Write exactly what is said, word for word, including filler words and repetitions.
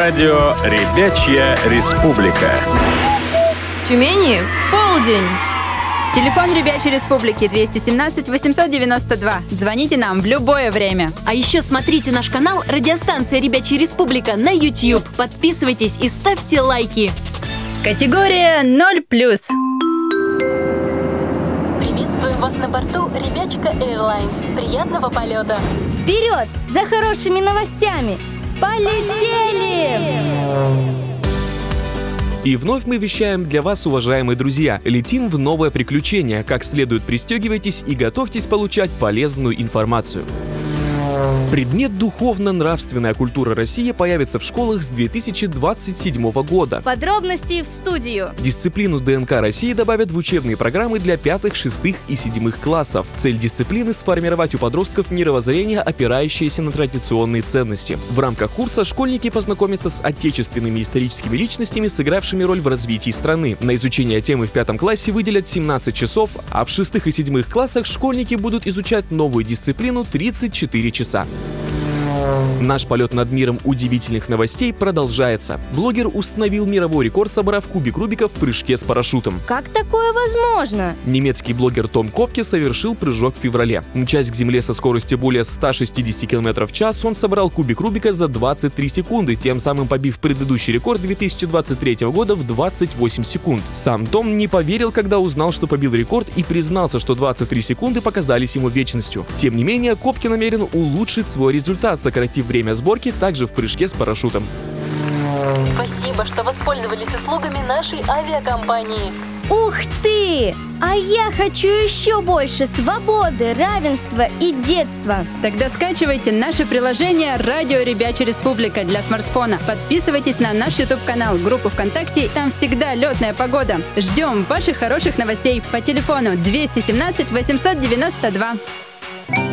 Радио «Ребячья республика». В Тюмени полдень. Телефон Ребячей Республики двести семнадцать восемьсот девяносто два. Звоните нам в любое время. А еще смотрите наш канал «Радиостанция Ребячая Республика» на YouTube. Подписывайтесь и ставьте лайки. Категория ноль плюс. Приветствуем вас на борту Ребячка Airlines. Приятного полета. Вперед за хорошими новостями! Полетели! И вновь мы вещаем для вас, уважаемые друзья. Летим в новое приключение. Как следует пристегивайтесь и готовьтесь получать полезную информацию. Предмет «Духовно-нравственная культура России» появится в школах с две тысячи двадцать седьмого года. Подробности в студию. Дисциплину ДНК России добавят в учебные программы для пятых, шестых и седьмых классов. Цель дисциплины – сформировать у подростков мировоззрение, опирающееся на традиционные ценности. В рамках курса школьники познакомятся с отечественными историческими личностями, сыгравшими роль в развитии страны. На изучение темы в пятом классе выделят семнадцать часов, а в шестых и седьмых классах школьники будут изучать новую дисциплину тридцать четыре часа. Наш полет над миром удивительных новостей продолжается. Блогер установил мировой рекорд, собрав кубик Рубика в прыжке с парашютом. Как такое возможно? Немецкий блогер Том Копке совершил прыжок в феврале. Мчась к земле со скоростью более ста шестидесяти километров в час, он собрал кубик Рубика за двадцать три секунды, тем самым побив предыдущий рекорд две тысячи двадцать третьего года в двадцать восемь секунд. Сам Том не поверил, когда узнал, что побил рекорд, и признался, что двадцать три секунды показались ему вечностью. Тем не менее, Копке намерен улучшить свой результат, сократив время сборки также в прыжке с парашютом. Спасибо, что воспользовались услугами нашей авиакомпании. Ух ты! А я хочу еще больше свободы, равенства и детства. Тогда скачивайте наше приложение «Радио Ребячая Республика» для смартфона. Подписывайтесь на наш YouTube-канал, группу ВКонтакте. Там всегда летная погода. Ждем ваших хороших новостей по телефону двести семнадцать восемьсот девяносто два.